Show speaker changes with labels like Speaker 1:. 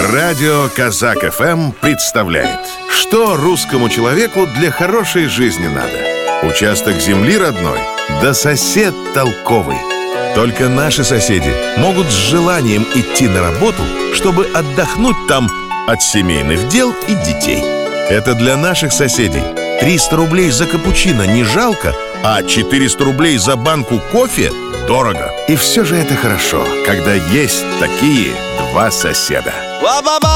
Speaker 1: Радио Казак ФМ представляет, что русскому человеку для хорошей жизни надо. Участок земли родной, да сосед толковый. Только наши соседи могут с желанием идти на работу, чтобы отдохнуть там от семейных дел и детей. Это для наших соседей 300 рублей за капучино не жалко, а 400 рублей за банку кофе дорого. И все же это хорошо, когда есть такие два соседа.